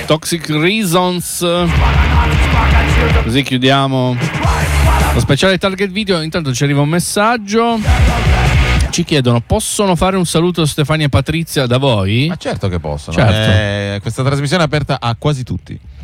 Toxic Reasons. Così chiudiamo lo speciale Target Video. Intanto ci arriva un messaggio. Ci chiedono: possono fare un saluto a Stefania e Patrizia da voi? Ma certo che possono. Certo. Questa trasmissione è aperta a quasi tutti.